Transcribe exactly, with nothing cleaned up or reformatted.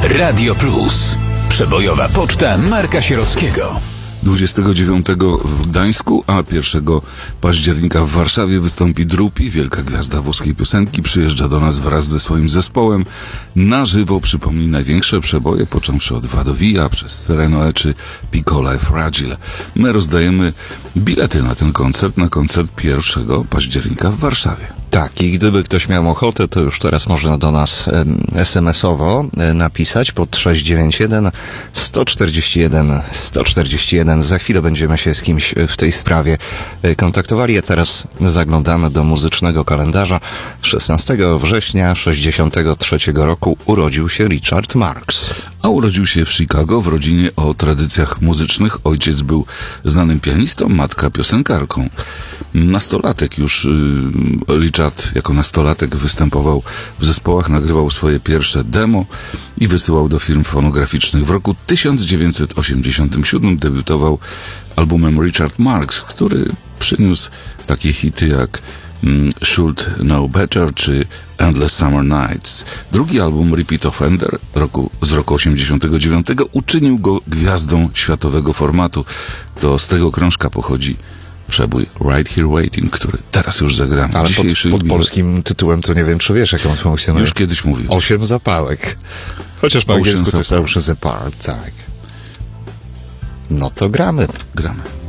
Radio Plus. Przebojowa poczta Marka Sierockiego. dwudziestego dziewiątego w Gdańsku, a pierwszego października w Warszawie wystąpi Drupi, wielka gwiazda włoskiej piosenki. Przyjeżdża do nas wraz ze swoim zespołem. Na żywo przypomni największe przeboje, począwszy od Vado Via, przez Sereno E czy Piccola e Fragile. My rozdajemy bilety na ten koncert, na koncert pierwszego października w Warszawie. Tak, i gdyby ktoś miał ochotę, to już teraz można do nas es em esowo napisać pod sześć dziewięć jeden sto czterdzieści jeden sto czterdzieści jeden. Za chwilę będziemy się z kimś w tej sprawie kontaktowali, a teraz zaglądamy do muzycznego kalendarza. szesnastego września sześćdziesiątego trzeciego roku urodził się Richard Marx. A urodził się w Chicago w rodzinie o tradycjach muzycznych. Ojciec był znanym pianistą, matka piosenkarką. Nastolatek już yy, Richard jako nastolatek występował w zespołach, nagrywał swoje pierwsze demo i wysyłał do firm fonograficznych. W roku tysiąc dziewięćset osiemdziesiątym siódmym debiutował albumem Richard Marx, który przyniósł takie hity jak Should Know Better czy Endless Summer Nights. Drugi album Repeat Offender roku, z roku osiemdziesiątego dziewiątego uczynił go gwiazdą światowego formatu. To z tego krążka pochodzi przebój Right Here Waiting, który teraz już zagramy. Ale pod, Dzisiejszy pod jubileusz. polskim tytułem to nie wiem, czy wiesz, jak on funkcjonuje. Już kiedyś mówiłem. Osiem zapałek. Chociaż po Osiem angielsku to jest zapałek. Ocean Apart, tak. No to gramy. Gramy.